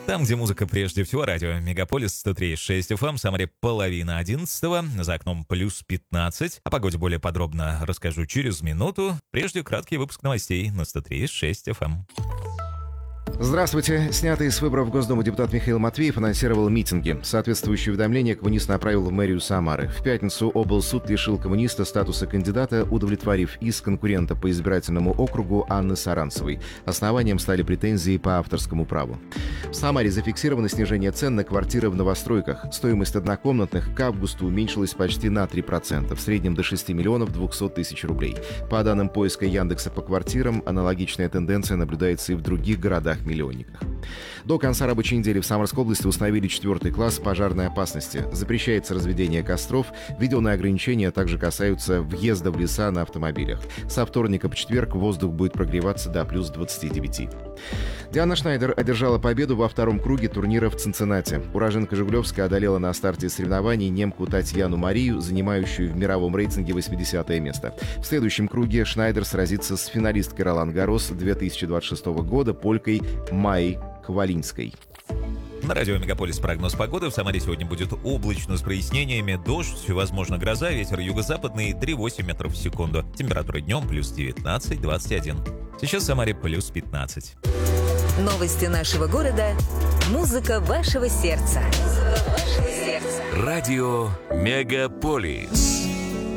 Там, где музыка прежде всего, радио Мегаполис 103.6 FM, в Самаре 10:30, за окном плюс 15. О погоде более подробно расскажу через минуту. Прежде краткий выпуск новостей на 103.6 FM. Здравствуйте. Снятый с выборов в Госдуму депутат Михаил Матвеев анонсировал митинги. Соответствующее уведомление коммунист направил в мэрию Самары. В пятницу облсуд лишил коммуниста статуса кандидата, удовлетворив иск конкурента по избирательному округу Анны Саранцевой. Основанием стали претензии по авторскому праву. В Самаре зафиксировано снижение цен на квартиры в новостройках. Стоимость однокомнатных к августу уменьшилась почти на 3%, в среднем до 6 миллионов 200 тысяч рублей. По данным поиска Яндекса по квартирам, аналогичная тенденция наблюдается и в других городах-миллионниках. До конца рабочей недели в Самарской области установили 4 класс пожарной опасности. Запрещается разведение костров, введенные ограничения также касаются въезда в леса на автомобилях. Со вторника по четверг воздух будет прогреваться до плюс 29. Диана Шнайдер одержала победу во втором круге турнира в Цинциннати. Уроженка Жигулевска одолела на старте соревнований немку Татьяну Марию, занимающую в мировом рейтинге 80-е место. В следующем круге Шнайдер сразится с финалисткой Ролан Гаррос 2026 года, полькой Майей Хвалинской. На радио Мегаполис прогноз погоды. В Самаре сегодня будет облачно с прояснениями, дождь, возможно гроза, ветер юго-западный 3,8 метров в секунду. Температура днем плюс 19-21. Сейчас в Самаре плюс 15. Новости нашего города. Музыка вашего сердца. Радио Мегаполис.